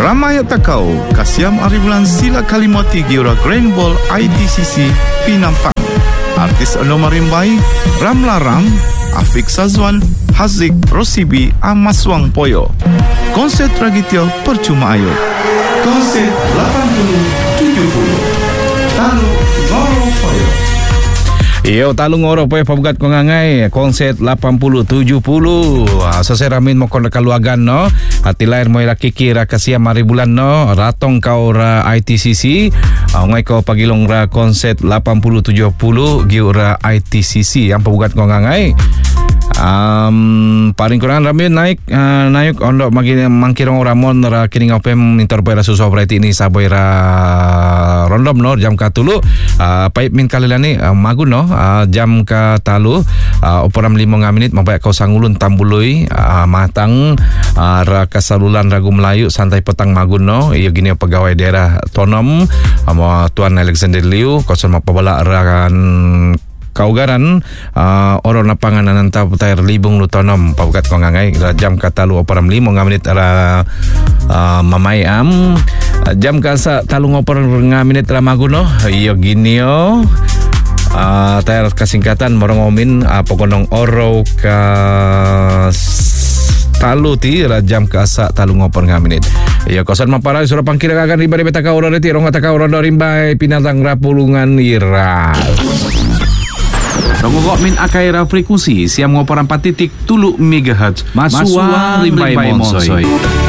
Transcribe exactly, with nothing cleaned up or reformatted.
Ramai takau kasiam hari bulan sila kalimati giura Grand Ball I T C C Pinampang. Artis Ando Marimbai, Ramla Ram, Afik Sazwan, Hazik Rosibi Amaswang Poyo. Konser Tragitio percuma ayo. Konser lapan puluh tujuh puluh. Talu Ngoro Poyo. Iyo talu ngoro poy pabugat ko ngangai konset lapan puluh tujuh puluh. Saseramin mo kon kaluagan no. Hati lahir mo ira kikira kasia mari bulan no. Ratong kau ra I T C C. Ngai kau pagilong ra konset lapan puluh tujuh puluh giura I T C C yang pabugat ko ngangai. Um, paling kurang rami naik uh, naik ondok magi mangkirong ramon ra kining opem interpera susu operati ini saboy ra rondom no jam katulu uh, paip min kalilani uh, magun no uh, jam ka talu uh, operam lima menit mampai kau sangulun tambului uh, matang uh, ra kasalulan ragu Melayu santai petang magun no iyo gini pegawai daerah Tonom uh, Tuan Alexander Liu kosong mapabala rakan Kaugaran uh, orang lapangan nanta putair libung lutonom pabugat ko ngangai jam katalu operam lima menit ara uh, mamai am jam kasa talu ngoper ngaminit ra maguno iyo ginio uh, tayar kasingkatan morongomin uh, pokonong oro ka talu ti ra jam kasa talu ngoper ngaminit iyo kosan mapara surah pangkira akan riba riba taka oro reti rong taka oro rimbai pinatang rapulungan ira. Tongok min akaira frekuensi siam ngoporan empat titik tujuh megahertz Masua Rimbai Monsoy.